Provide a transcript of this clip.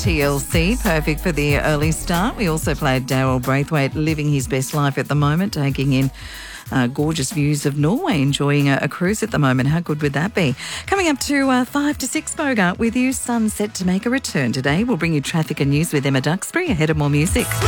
TLC, perfect for the early start. We also played Daryl Braithwaite living his best life at the moment, taking in gorgeous views of Norway, enjoying a cruise at the moment. How good would that be? Coming up to 5 to 6, Bogart with you. Sun set to make a return today. We'll bring you traffic and news with Emma Duxbury ahead of more music.